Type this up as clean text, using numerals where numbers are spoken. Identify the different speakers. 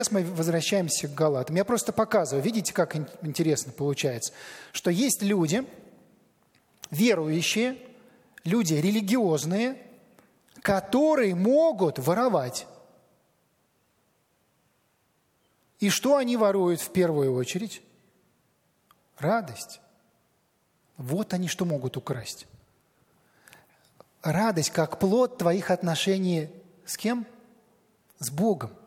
Speaker 1: Сейчас мы возвращаемся к Галатам. Я просто показываю. Видите, как интересно получается? Что есть люди, верующие, люди религиозные, которые могут воровать. И что они воруют в первую очередь? Радость. Вот они что могут украсть. Радость как плод твоих отношений с кем? С Богом.